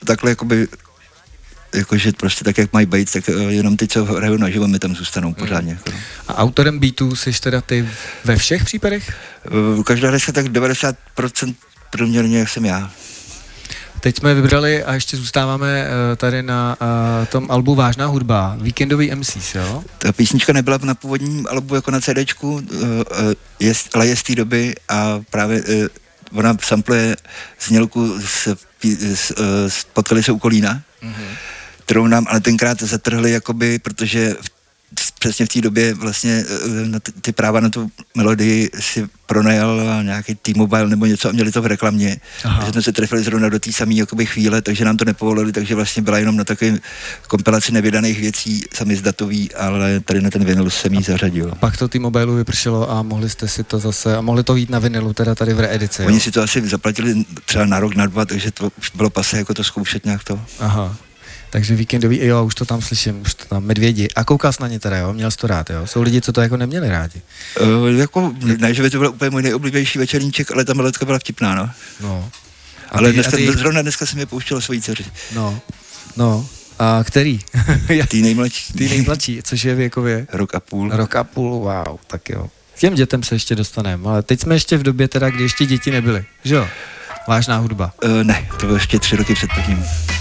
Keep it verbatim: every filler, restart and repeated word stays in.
takhle jakoby jakože prostě tak, jak mají být, tak jenom ty, co hrajou naživo, mi tam zůstanou pořádně. Hmm. A autorem beatů jsi teda ty ve všech případech? Každá deska tak devadesát procent průměrně jsem já. Teď jsme vybrali a ještě zůstáváme uh, tady na uh, tom albu Vážná hudba, Víkendový M Cs, jo? Ta písnička nebyla na původním albu jako na CDčku, uh, je, ale je z té doby a právě uh, ona sampluje znělku z, z, uh, z Potkali se u Kolína, mm-hmm. kterou nám ale tenkrát zatrhli, jakoby, protože v, přesně v té době vlastně na ty, ty práva na tu melodii si pronajal nějaký T-Mobile nebo něco a měli to v reklamě. Takže jsme se trefili zrovna do té samé jakoby chvíle, takže nám to nepovolili, takže vlastně byla jenom na takové kompilaci nevydaných věcí, samizdatový, ale tady na ten vinyl jsem jí zařadil. A pak to T-Mobileu vypršelo a mohli jste si to zase, a mohli to jít na vinylu, teda tady v reedici. Oni jo? si to asi zaplatili třeba na rok, na dva, takže to už bylo pase jako to zkoušet nějak to. Aha. Takže víkendový, jo, už to tam slyším, už to tam medvědi. A koukal jsi na ně teda, jo? Měl jsi to rád, jo? Jsou lidi, co to jako neměli rádi. Uh, jako, ne, že by to byl úplně můj nejoblíbenější večerníček, ale ta melodika byla vtipná, no. No. A ale ty, dneska, ty... zrovna dneska jsem je pouštěl svojí dceři. No, no. A který? Ty nejmladší. Ty nejmladší, což je věkově? Rok a půl. Rok a půl, wow, tak jo. K těm dětem se ještě dostaneme, ale teď jsme ještě v době teda, kdy ještě děti nebyly, že jo? Vážná hudba. Uh, ne, to bylo ještě tři roky před tím.